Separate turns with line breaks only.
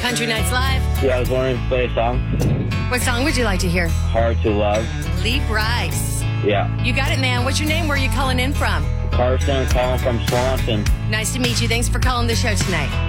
Country Nights Live.
Yeah, I was wondering to play a song.
What song would you like to hear?
Hard to Love.
Lee Bryce.
Yeah.
You got it, man. What's your name? Where are you calling in from?
Carson, calling from Swanson.
Nice to meet you. Thanks for calling the show tonight.